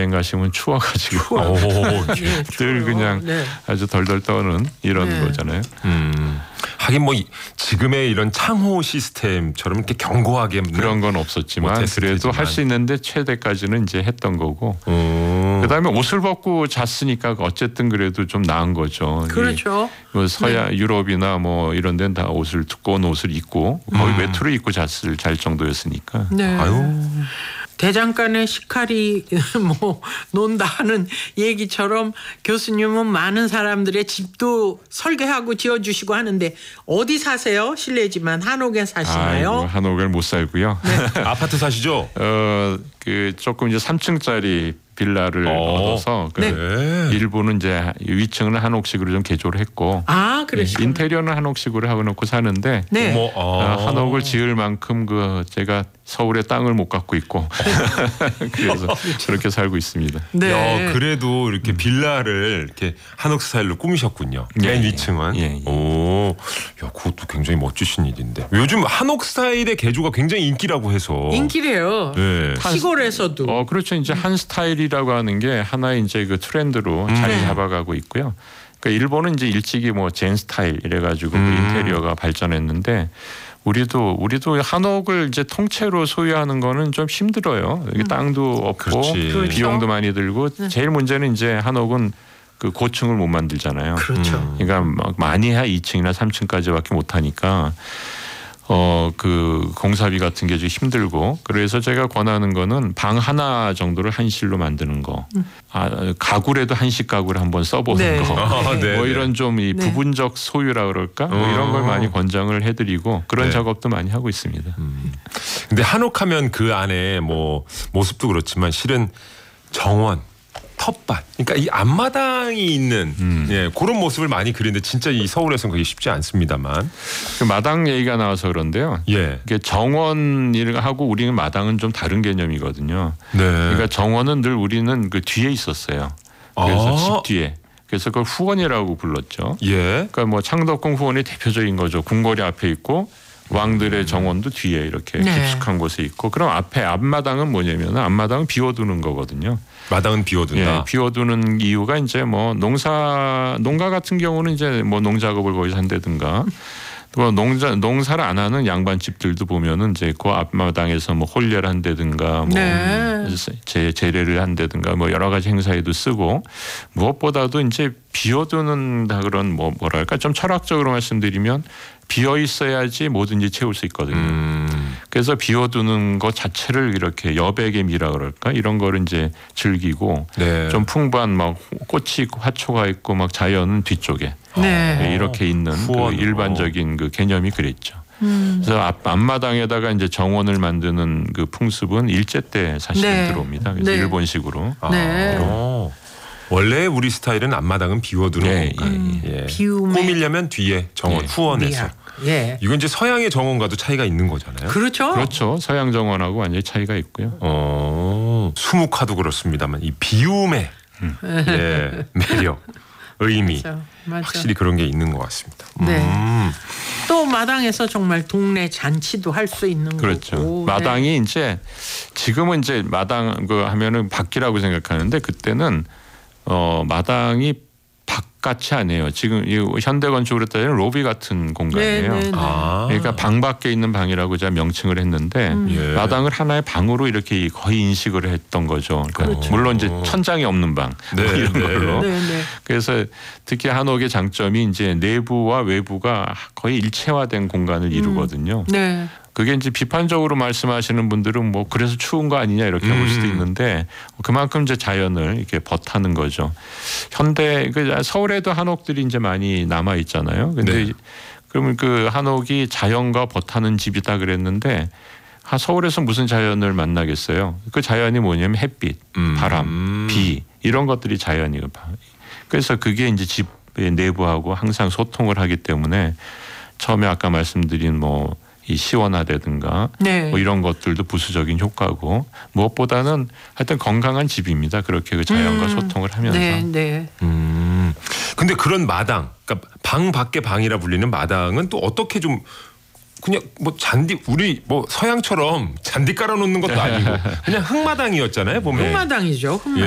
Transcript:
여행 가시면 추워가지고 네, 늘 그냥 네. 아주 덜덜 떠는 이런 네. 거잖아요. 하긴 뭐 지금의 이런 창호 시스템처럼 이렇게 견고하게 그런 건 없었지만 못했을 그래도 테지만. 할 수 있는데 최대까지는 이제 했던 거고. 그다음에 옷을 벗고 잤으니까 어쨌든 그래도 좀 나은 거죠. 그렇죠. 서양 유럽이나 뭐 이런 데는 다 옷을 두꺼운 옷을 입고 거의 외투를 입고 잘 정도였으니까. 네. 아유. 대장간의 식칼이 뭐 논다 하는 얘기처럼 교수님은 많은 사람들의 집도 설계하고 지어주시고 하는데 어디 사세요? 실례지만 한옥에 사시나요? 아이고, 한옥을 못 살고요. 아파트 사시죠? 그 조금 이제 3층짜리 빌라를 얻어서 그 네. 일부는 이제 위층은 한옥식으로 좀 개조를 했고 그러시구나. 인테리어는 한옥식으로 하고 놓고 사는데 네. 한옥을 지을 만큼 그 제가 서울에 땅을 못 갖고 있고 그래서 저렇게 살고 있습니다. 네. 야, 그래도 이렇게 빌라를 이렇게 한옥 스타일로 꾸미셨군요. 맨 위층은. 예. 오, 야, 그것도 굉장히 멋지신 일인데. 요즘 한옥 스타일의 개조가 굉장히 인기라고 해서. 인기래요. 네. 시골에서도. 그렇죠. 이제 한 스타일이라고 하는 게 하나의 이제 그 트렌드로 자리 잡아가고 있고요. 그러니까 일본은 이제 일찍이 뭐 젠 스타일 이래가지고 그 인테리어가 발전했는데 우리도 한옥을 이제 통째로 소유하는 거는 좀 힘들어요. 여기 땅도 없고 그렇지. 비용도 많이 들고 제일 문제는 이제 한옥은 그 고층을 못 만들잖아요. 그렇죠. 그러니까 막 많이 해야 2층이나 3층까지밖에 못 하니까 그 공사비 같은 게 좀 힘들고 그래서 제가 권하는 거는 방 하나 정도를 한실로 만드는 거. 가구라도 한식 가구를 한번 써보는 네. 거. 네, 뭐 네. 이런 좀 이 부분적 소유라 그럴까? 뭐 이런 걸 많이 권장을 해드리고 그런 네. 작업도 많이 하고 있습니다. 근데 한옥하면 그 안에 뭐 모습도 그렇지만 실은 정원, 텃밭, 그러니까 이 앞마당이 있는 예, 그런 모습을 많이 그리는데 진짜 이 서울에서는 그게 쉽지 않습니다만. 그 마당 얘기가 나와서 그런데요. 예. 이게 정원하고 우리는 마당은 좀 다른 개념이거든요. 네. 그러니까 정원은 늘 우리는 그 뒤에 있었어요. 그래서 집 뒤에. 그래서 그걸 후원이라고 불렀죠. 예. 그러니까 뭐 창덕궁 후원이 대표적인 거죠. 궁궐이 앞에 있고 왕들의 정원도 뒤에 이렇게 네. 깊숙한 곳에 있고 그럼 앞마당은 뭐냐면 앞마당은 비워두는 거거든요. 마당은 비워둔다. 예, 비워두는 이유가 이제 뭐 농가 같은 경우는 이제 뭐 농작업을 거기서 한다든가 또 농사를 안 하는 양반집들도 보면은 이제 그 앞마당에서 뭐 홀례를 한다든가 뭐 네. 제례를 한다든가 뭐 여러 가지 행사에도 쓰고 무엇보다도 이제 비워두는다 그런 뭐랄까 좀 철학적으로 말씀드리면 비어 있어야지 뭐든지 채울 수 있거든요. 그래서 비워두는 것 자체를 이렇게 여백의 미라 그럴까 이런 거를 이제 즐기고 네. 좀 풍부한 막 꽃이 있고 화초가 있고 막 자연은 뒤쪽에 네. 이렇게 있는 그 후원으로. 일반적인 그 개념이 그랬죠. 그래서 앞마당에다가 이제 정원을 만드는 그 풍습은 일제 때 사실은 네. 들어옵니다. 그래서 네. 일본식으로. 네. 원래 우리 스타일은 앞마당은 비워두는 네, 공간. 예. 비움의 꾸미려면 뒤에 정원 예. 후원해서. 미학. 예. 이건 이제 서양의 정원과도 차이가 있는 거잖아요. 그렇죠. 그렇죠. 서양 정원하고 완전히 차이가 있고요. 수묵화도 그렇습니다만 이 비움의 예, 매력, 의미 맞아. 확실히 그런 게 있는 것 같습니다. 네. 또 마당에서 정말 동네 잔치도 할 수 있는 그렇죠. 거고. 마당이 이제 지금은 이제 마당 그 하면은 밖이라고 생각하는데 그때는 마당이 바깥이 아니에요. 지금 이 현대 건축으로 따지면 로비 같은 공간이에요. 네, 네, 네. 그러니까 방 밖에 있는 방이라고 제가 명칭을 했는데 예. 마당을 하나의 방으로 이렇게 거의 인식을 했던 거죠. 그러니까 물론 이제 천장이 없는 방 네, 뭐 이런 네. 걸로. 네, 네. 그래서 특히 한옥의 장점이 이제 내부와 외부가 거의 일체화된 공간을 이루거든요. 네. 그게 이제 비판적으로 말씀하시는 분들은 뭐 그래서 추운 거 아니냐 이렇게 볼 수도 있는데 그만큼 이제 자연을 이렇게 벗하는 거죠. 현대 서울에도 한옥들이 이제 많이 남아 있잖아요. 근데 네. 그러면 그 한옥이 자연과 벗하는 집이다 그랬는데 서울에서 무슨 자연을 만나겠어요? 그 자연이 뭐냐면 햇빛, 바람, 비 이런 것들이 자연이에요. 그래서 그게 이제 집의 내부하고 항상 소통을 하기 때문에 처음에 아까 말씀드린 뭐 이 시원하다든가 네. 뭐 이런 것들도 부수적인 효과고 무엇보다는 하여튼 건강한 집입니다. 그렇게 그 자연과 소통을 하면서. 네, 네. 근데 그런 마당, 그러니까 방 밖에 방이라 불리는 마당은 또 어떻게 좀 그냥 뭐 잔디 우리 뭐 서양처럼 잔디 깔아놓는 것도 아니고 그냥 흙마당이었잖아요. 보면. 흙마당이죠. 흙마당.